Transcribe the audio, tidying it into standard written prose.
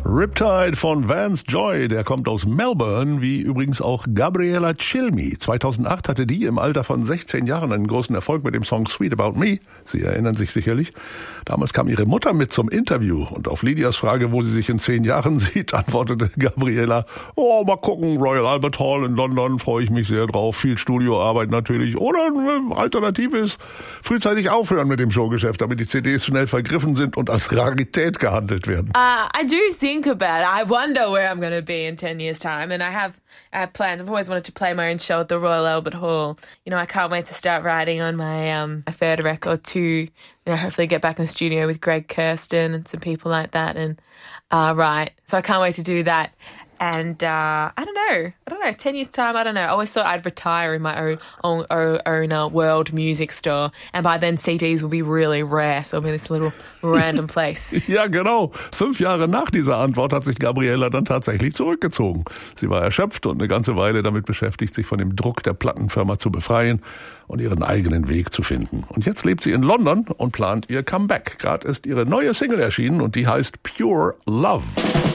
Riptide von Vance Joy, der kommt aus Melbourne, wie übrigens auch Gabriella Cilmi. 2008 hatte die im Alter von 16 Jahren einen großen Erfolg mit dem Song Sweet About Me. Sie erinnern sich sicherlich. Damals kam ihre Mutter mit zum Interview und auf Lydias Frage, wo sie sich in 10 Jahren sieht, antwortete Gabriella, mal gucken, Royal Albert Hall in London, freue ich mich sehr drauf, viel Studioarbeit natürlich. Oder eine Alternative ist, frühzeitig aufhören mit dem Showgeschäft, damit die CDs schnell vergriffen sind und als Rarität gehandelt werden. I do think about it. I wonder where I'm going to be in 10 years' time, and I have plans. I've always wanted to play my own show at the Royal Albert Hall. You know, I can't wait to start writing on my third record to, hopefully get back in the studio with Greg Kirsten and some people like that and write. So I can't wait to do that. And I don't know, 10 years' time, I don't know. I always thought I'd retire in my own world music store. And by then CDs will be really rare, so it'll be this little random place. Ja, genau. 5 Jahre nach dieser Antwort hat sich Gabriella dann tatsächlich zurückgezogen. Sie war erschöpft und eine ganze Weile damit beschäftigt, sich von dem Druck der Plattenfirma zu befreien und ihren eigenen Weg zu finden. Und jetzt lebt sie in London und plant ihr Comeback. Gerade ist ihre neue Single erschienen und die heißt Pure Love.